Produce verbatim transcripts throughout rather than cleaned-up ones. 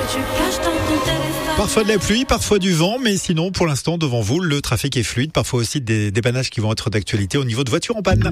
Parfois de la pluie, parfois du vent, mais sinon, pour l'instant, devant vous, le trafic est fluide. Parfois aussi des dépannages qui vont être d'actualité au niveau de voitures en panne.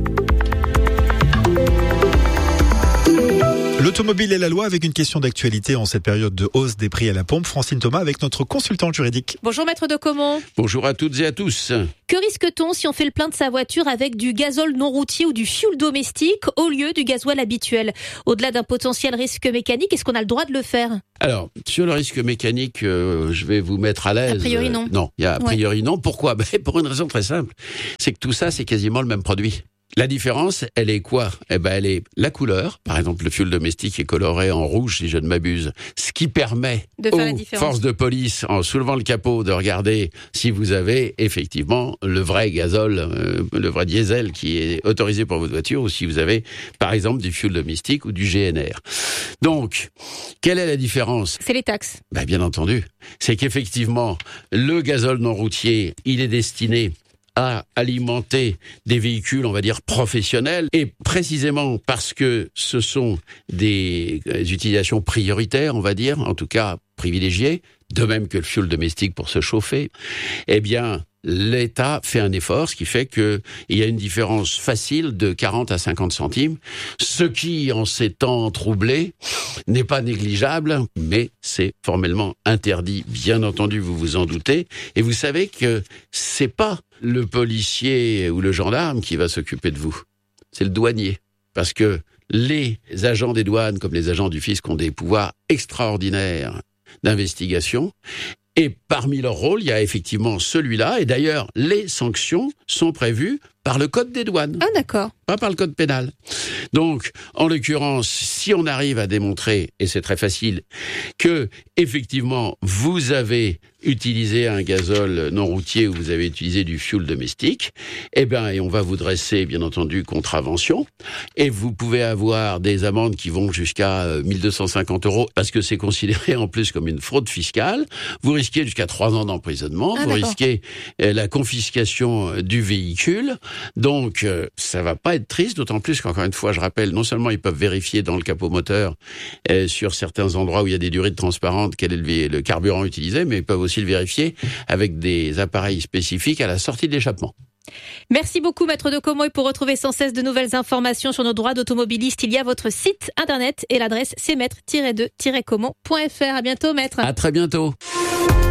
L'automobile et la loi avec une question d'actualité en cette période de hausse des prix à la pompe. Francine Thomas avec notre consultant juridique. Bonjour maître de Caumont. Bonjour à toutes et à tous. Que risque-t-on si on fait le plein de sa voiture avec du gazole non routier ou du fioul domestique au lieu du gasoil habituel? Au-delà d'un potentiel risque mécanique, est-ce qu'on a le droit de le faire? Alors, sur le risque mécanique, euh, je vais vous mettre à l'aise. A priori non. Euh, non, il y a a priori ouais. non. Pourquoi? Ben, pour une raison très simple. C'est que tout ça, c'est quasiment le même produit. La différence, elle est quoi? Eh ben, elle est la couleur. Par exemple, le fioul domestique est coloré en rouge, si je ne m'abuse. Ce qui permet de faire aux la différence. Forces de police, en soulevant le capot, de regarder si vous avez effectivement le vrai gazole, euh, le vrai diesel qui est autorisé pour votre voiture, ou si vous avez, par exemple, du fioul domestique ou du G N R. Donc, quelle est la différence? C'est les taxes. Ben, bien entendu. C'est qu'effectivement, le gazole non routier, il est destiné à alimenter des véhicules, on va dire, professionnels, et précisément parce que ce sont des utilisations prioritaires, on va dire, en tout cas privilégiées, de même que le fioul domestique pour se chauffer, eh bien, l'État fait un effort, ce qui fait qu'il y a une différence facile de quarante à cinquante centimes, ce qui, en ces temps troublés, n'est pas négligeable, mais c'est formellement interdit, bien entendu, vous vous en doutez. Et vous savez que c'est pas le policier ou le gendarme qui va s'occuper de vous, c'est le douanier. Parce que les agents des douanes, comme les agents du fisc, ont des pouvoirs extraordinaires d'investigation. Et parmi leurs rôles, il y a effectivement celui-là. Et d'ailleurs, les sanctions sont prévues par le code des douanes. Ah d'accord. Pas par le code pénal. Donc, en l'occurrence, si on arrive à démontrer, et c'est très facile, que effectivement vous avez utilisé un gazole non routier ou vous avez utilisé du fioul domestique, eh bien, et on va vous dresser, bien entendu, contravention, et vous pouvez avoir des amendes qui vont jusqu'à mille deux cent cinquante euros, parce que c'est considéré en plus comme une fraude fiscale. Vous risquez jusqu'à trois ans d'emprisonnement, ah, vous d'accord. risquez la confiscation du véhicule. Donc, euh, ça va pas être triste, d'autant plus qu'encore une fois, je rappelle, non seulement ils peuvent vérifier dans le capot moteur, euh, sur certains endroits où il y a des durées de transparente, quel est le, le carburant utilisé, mais ils peuvent aussi le vérifier avec des appareils spécifiques à la sortie de l'échappement. Merci beaucoup maître de Caumont, et pour retrouver sans cesse de nouvelles informations sur nos droits d'automobiliste, il y a votre site internet et l'adresse c'est maître tiret de tiret caumont point f r. À bientôt maître. À très bientôt.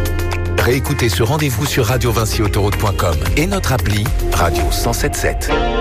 Réécoutez ce rendez-vous sur radio vinci autoroute point com et notre appli Radio cent soixante-dix-sept.